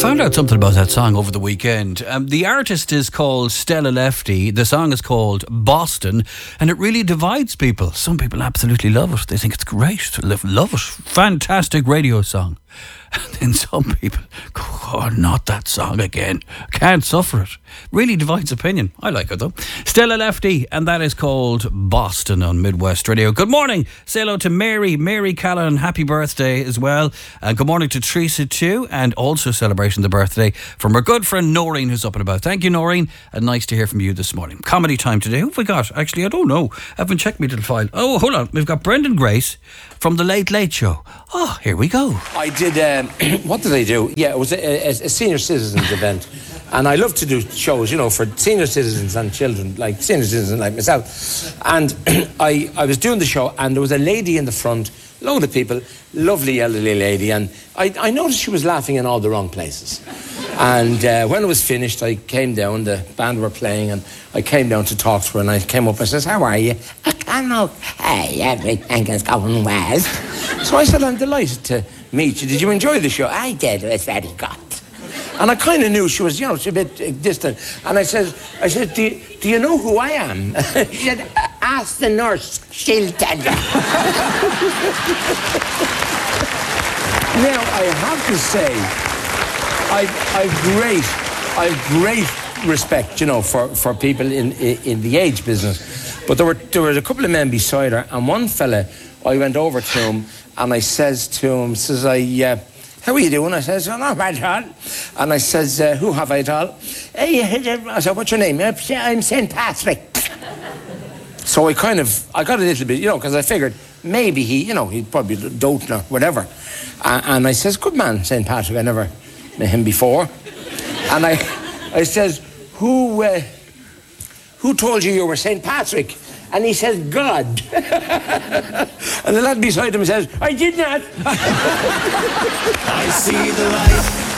found out something about that song over the weekend. The artist is called Stella Lefty. The song is called Boston, and it really divides people. Some people absolutely love it. They think it's great. Love it. Fantastic radio song. And then some people go, oh, not that song again. Can't suffer it. Really divides opinion. I like it though. Stella Lefty, and that is called Boston on Midwest Radio. Good morning. Say hello to Mary Callan. Happy birthday as well. And good morning to Teresa too. And also celebrating the birthday from our good friend Noreen, who's up and about. Thank you, Noreen. And nice to hear from you this morning. Comedy time today. Who have we got? Actually, I don't know. I haven't checked my little file. Oh, hold on. We've got Brendan Grace from The Late Late Show. Oh, here we go. I did, what did I do? Yeah, it was a senior citizens event. And I love to do shows, you know, for senior citizens and children, like senior citizens like myself. And I was doing the show, and there was a lady in the front, load of people, lovely elderly lady, and I noticed she was laughing in all the wrong places. And when it was finished, I came down, the band were playing, and I came down to talk to her, and I came up and says, how are you? I'm okay, everything is going well. So I said, I'm delighted to meet you. Did you enjoy the show? I did, it was very good. And I kind of knew she was, you know, she's a bit distant. And I said, do you know who I am? She said, ask the nurse, she'll tell you. Now, I have to say, I've great respect, you know, for people in the age business. But there were a couple of men beside her, and one fella, I went over to him, and I says to him, how are you doing? I says, oh, not bad at all. And I says, who have I at all? I said, what's your name? I'm St. Patrick. So I got a little bit, you know, because I figured maybe he'd probably doting or whatever. And I says, good man, St. Patrick, I never met him before. And I says, who told you were St. Patrick? And he says, God. And the lad beside him says, I did not. I see the light.